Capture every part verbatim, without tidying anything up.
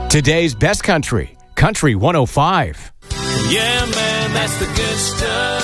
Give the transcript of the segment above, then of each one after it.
Today's best country, Country one oh five. Yeah, man, that's the good stuff.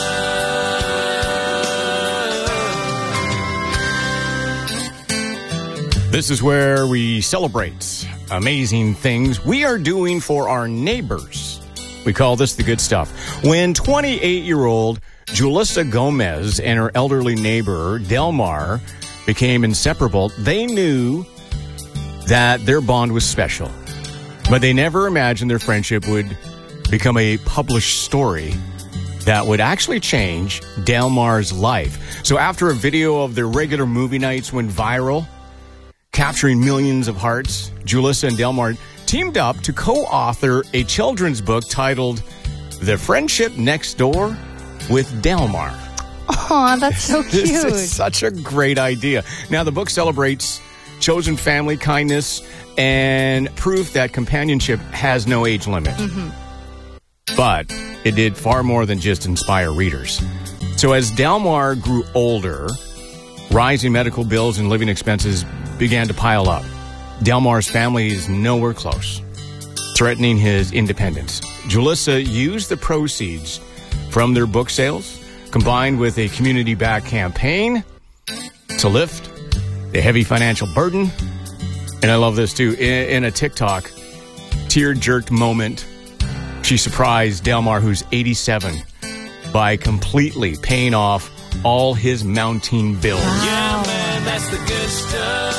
This is where we celebrate amazing things we are doing for our neighbors. We call this the good stuff. When twenty-eight-year-old Julissa Gomez and her elderly neighbor, Delmar, became inseparable, they knew that their bond was special. But they never imagined their friendship would become a published story that would actually change Delmar's life. So after a video of their regular movie nights went viral, capturing millions of hearts, Julissa and Delmar teamed up to co-author a children's book titled The Friendship Next Door with Delmar. Aw, that's so cute. This is such a great idea. Now, the book celebrates chosen family, kindness, and proof that companionship has no age limit. Mm-hmm. But it did far more than just inspire readers. So as Delmar grew older, rising medical bills and living expenses began to pile up. Delmar's family is nowhere close, threatening his independence. Julissa used the proceeds from their book sales, combined with a community-backed campaign, to lift the heavy financial burden. And I love this too. In, in a TikTok tear-jerked moment, she surprised Delmar, who's eighty-seven, by completely paying off all his mounting bills. Wow. Yeah, man, that's the good stuff.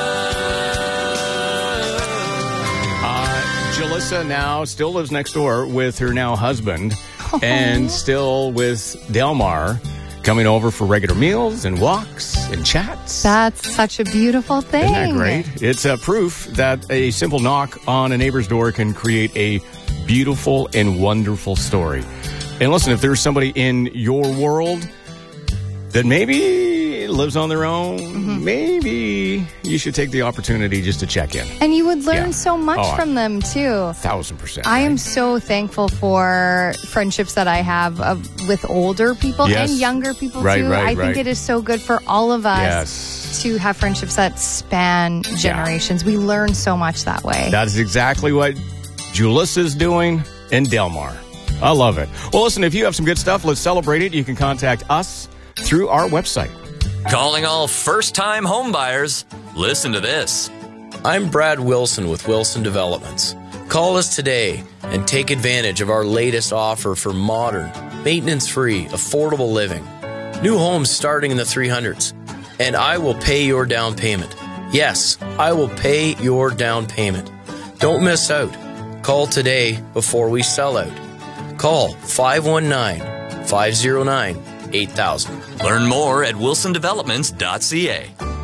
Uh, Julissa now still lives next door with her now husband, oh. and still with Delmar, coming over for regular meals and walks and chats. That's such a beautiful thing. Isn't that great? It's a proof that a simple knock on a neighbor's door can create a beautiful and wonderful story. And listen, if there's somebody in your world that maybe lives on their own, mm-hmm. maybe you should take the opportunity just to check in. And you would learn yeah. so much oh, from them, too. Thousand percent. I right? am so thankful for friendships that I have of, with older people yes. and younger people, right, too. Right, I think right. it is so good for all of us yes. to have friendships that span generations. Yeah. We learn so much that way. That is exactly what Julissa's doing and Delmar. I love it. Well, listen, if you have some good stuff, let's celebrate it. You can contact us through our website. Calling all first-time home buyers. Listen to this. I'm Brad Wilson with Wilson Developments. Call us today and take advantage of our latest offer for modern, maintenance-free, affordable living. New homes starting in the three hundreds. And I will pay your down payment. Yes, I will pay your down payment. Don't miss out. Call today before we sell out. Call five one nine, five oh nine, eight thousand. Learn more at wilson developments dot c a.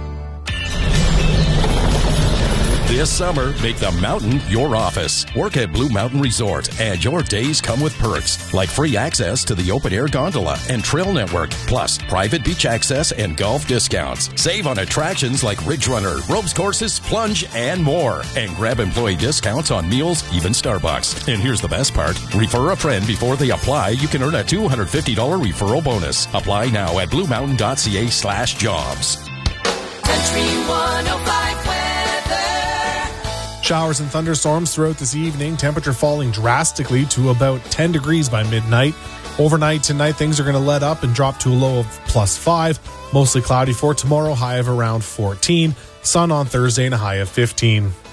This summer, make the mountain your office. Work at Blue Mountain Resort, and your days come with perks like free access to the open-air gondola and trail network, plus private beach access and golf discounts. Save on attractions like Ridge Runner, ropes courses, plunge, and more. And grab employee discounts on meals, even Starbucks. And here's the best part. Refer a friend before they apply. You can earn a two hundred fifty dollars referral bonus. Apply now at blue mountain dot c a slash jobs. Country one oh five weather. Showers and thunderstorms throughout this evening. Temperature falling drastically to about ten degrees by midnight. Overnight tonight, things are going to let up and drop to a low of plus five. Mostly cloudy for tomorrow, high of around fourteen. Sun on Thursday and a high of fifteen.